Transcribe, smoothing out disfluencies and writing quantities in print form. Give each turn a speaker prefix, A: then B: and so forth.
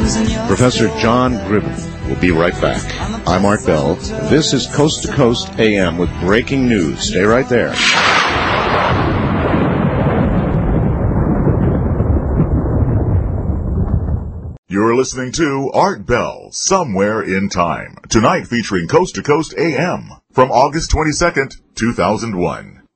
A: Professor John Gribben will be right back. I'm Art Bell. This is Coast to Coast AM with breaking news. Stay right there.
B: You're listening to Art Bell, Somewhere in Time. Tonight featuring Coast to Coast AM from August 22nd, 2001.